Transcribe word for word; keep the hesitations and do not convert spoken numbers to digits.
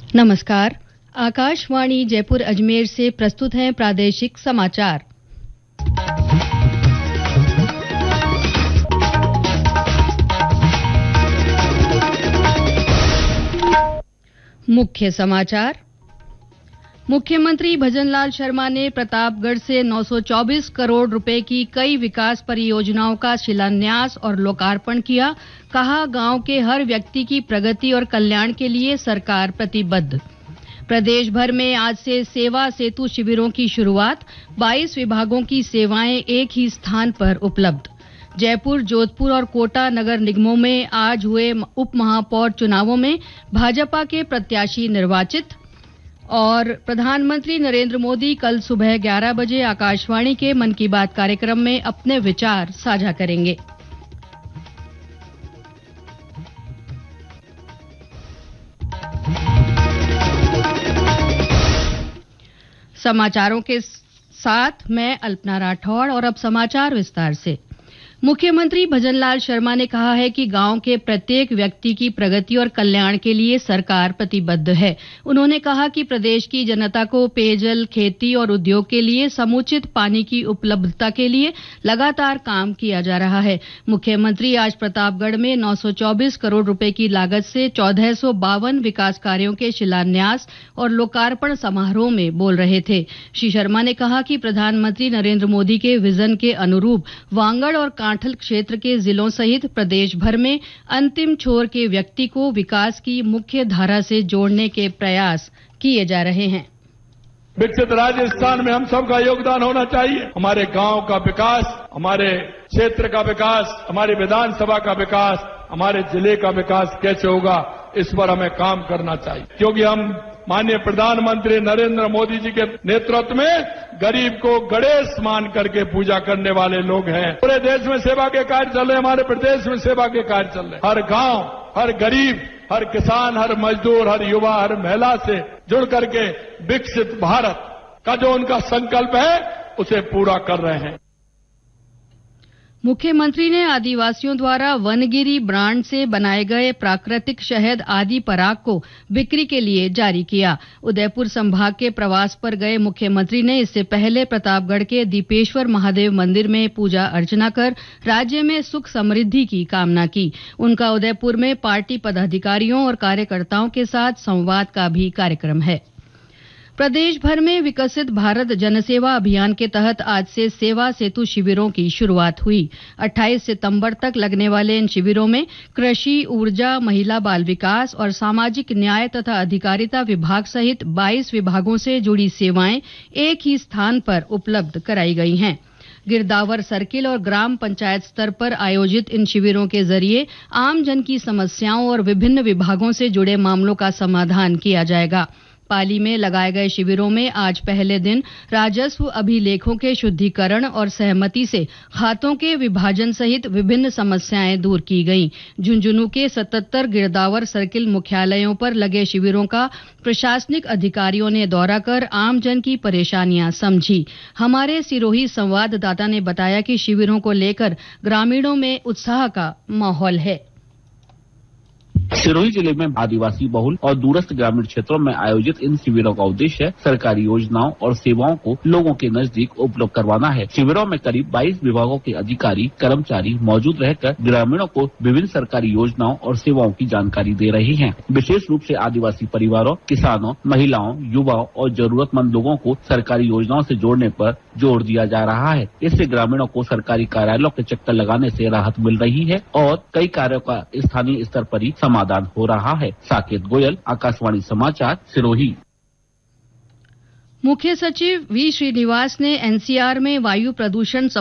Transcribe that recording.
नमस्कार। आकाशवाणी जयपुर अजमेर से प्रस्तुत हैं प्रादेशिक समाचार। मुख्य समाचार। मुख्यमंत्री भजनलाल शर्मा ने प्रतापगढ़ से नौ सौ चौबीस करोड़ रुपए की कई विकास परियोजनाओं का शिलान्यास और लोकार्पण किया। कहा, गांव के हर व्यक्ति की प्रगति और कल्याण के लिए सरकार प्रतिबद्ध। प्रदेश भर में आज से सेवा सेतु शिविरों की शुरुआत। बाईस विभागों की सेवाएं एक ही स्थान पर उपलब्ध। जयपुर, जोधपुर और कोटा नगर निगमों में आज हुए उप महापौर चुनावों में भाजपा के प्रत्याशी निर्वाचित। और प्रधानमंत्री नरेंद्र मोदी कल सुबह ग्यारह बजे आकाशवाणी के मन की बात कार्यक्रम में अपने विचार साझा करेंगे। समाचारों के साथ मैं अल्पना राठौड़ और अब समाचार विस्तार से। मुख्यमंत्री भजनलाल शर्मा ने कहा है कि गांव के प्रत्येक व्यक्ति की प्रगति और कल्याण के लिए सरकार प्रतिबद्ध है। उन्होंने कहा कि प्रदेश की जनता को पेयजल, खेती और उद्योग के लिए समुचित पानी की उपलब्धता के लिए लगातार काम किया जा रहा है। मुख्यमंत्री आज प्रतापगढ़ में नौ सौ चौबीस करोड़ रुपए की लागत से चौदह सौ बावन विकास कार्यों के शिलान्यास और लोकार्पण समारोह में बोल रहे थे। श्री शर्मा ने कहा कि प्रधानमंत्री नरेंद्र मोदी के विजन के अनुरूप वांगड़ और कांठल क्षेत्र के जिलों सहित प्रदेश भर में अंतिम छोर के व्यक्ति को विकास की मुख्य धारा से जोड़ने के प्रयास किए जा रहे हैं। विकसित राजस्थान में हम सबका योगदान होना चाहिए। हमारे गांव का विकास, हमारे क्षेत्र का विकास, हमारी विधानसभा का विकास, हमारे जिले का विकास कैसे होगा, इस पर हमें काम करना चाहिए, क्योंकि हम माननीय प्रधानमंत्री नरेंद्र मोदी जी के नेतृत्व में गरीब को गणेश मान करके पूजा करने वाले लोग हैं। पूरे देश में सेवा के कार्य चल रहे, हमारे प्रदेश में सेवा के कार्य चल रहे। हर गांव, हर गरीब, हर किसान, हर मजदूर, हर युवा, हर महिला से जुड़ करके विकसित भारत का जो उनका संकल्प है उसे पूरा कर रहे हैं। मुख्यमंत्री ने आदिवासियों द्वारा वनगिरी ब्रांड से बनाए गए प्राकृतिक शहद आदि पराग को बिक्री के लिए जारी किया। उदयपुर संभाग के प्रवास पर गए मुख्यमंत्री ने इससे पहले प्रतापगढ़ के दीपेश्वर महादेव मंदिर में पूजा अर्चना कर राज्य में सुख समृद्धि की कामना की। उनका उदयपुर में पार्टी पदाधिकारियों और कार्यकर्ताओं के साथ संवाद का भी कार्यक्रम है। प्रदेश भर में विकसित भारत जनसेवा अभियान के तहत आज से सेवा सेतु शिविरों की शुरुआत हुई। अट्ठाईस सितंबर तक लगने वाले इन शिविरों में कृषि, ऊर्जा, महिला बाल विकास और सामाजिक न्याय तथा अधिकारिता विभाग सहित बाईस विभागों से जुड़ी सेवाएं एक ही स्थान पर उपलब्ध कराई गई हैं। गिरदावर सर्किल और ग्राम पंचायत स्तर पर आयोजित इन शिविरों के जरिए आम जन की समस्याओं और विभिन्न विभागों से जुड़े मामलों का समाधान किया जाएगा। पाली में लगाए गए शिविरों में आज पहले दिन राजस्व अभिलेखों के शुद्धिकरण और सहमति से खातों के विभाजन सहित विभिन्न समस्याएं दूर की गईं। झुंझुनू के सतहत्तर गिरदावर सर्किल मुख्यालयों पर लगे शिविरों का प्रशासनिक अधिकारियों ने दौरा कर आमजन की परेशानियां समझी। हमारे सिरोही संवाददाता ने बताया कि शिविरों को लेकर ग्रामीणों में उत्साह का माहौल है। सिरोही जिले में आदिवासी बहुल और दूरस्थ ग्रामीण क्षेत्रों में आयोजित इन शिविरों का उद्देश्य सरकारी योजनाओं और सेवाओं को लोगों के नजदीक उपलब्ध करवाना है। शिविरों में करीब बाईस विभागों के अधिकारी कर्मचारी मौजूद रहकर ग्रामीणों को विभिन्न सरकारी योजनाओं और सेवाओं की जानकारी दे रहे हैं। विशेष रूप से आदिवासी परिवारों, किसानों, महिलाओं, युवाओं और जरूरतमंद लोगों को सरकारी योजनाओं से जोड़ने पर जोर दिया जा रहा है। इससे ग्रामीणों को सरकारी कार्यालयों के चक्कर लगाने से राहत मिल रही है और कई कार्यों का स्थानीय स्तर पर ही समाधान हो रहा है। साकेत गोयल, आकाशवाणी समाचार, सिरोही। मुख्य सचिव वी श्रीनिवास ने एनसीआर में वायु प्रदूषण